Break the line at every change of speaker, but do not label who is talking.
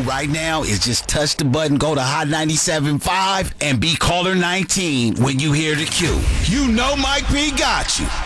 right now is just touch the button, go to Hot 97.5, and be caller 19 when you hear the cue. You know Mike P got you.